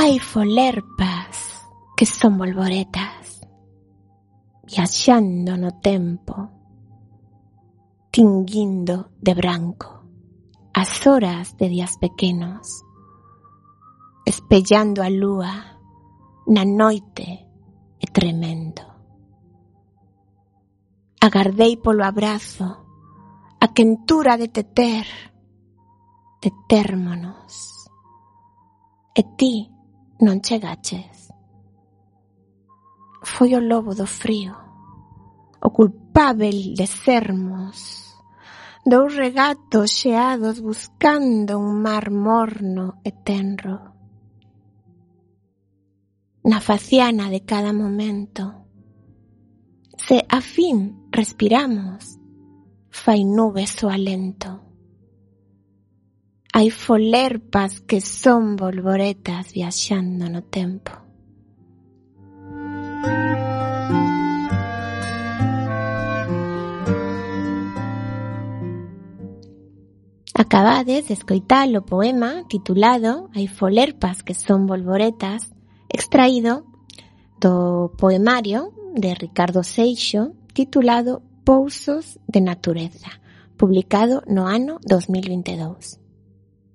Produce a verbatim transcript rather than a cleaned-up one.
Hai folerpas que son bolboretas, viaxando no tempo, tinguindo de branco as horas de días pequenos, espellando a lúa na noite e tremendo. Agardei polo abrazo, a quentura de te ter, de térmonos, e ti non chegaches. Foi o lobo do frío, o culpável de sermos dous regatos xeados buscando un mar morno e tenro. Na faciana de cada momento, se a fin respiramos, fai nubes o alento. Hai folerpas que son bolboretas viaxando no tempo. Acabades de escoitar o poema titulado Hai folerpas que son bolboretas, extraído do poemario de Ricardo Seixo titulado Pousos de Natureza, publicado no ano dos mil vinte e dous.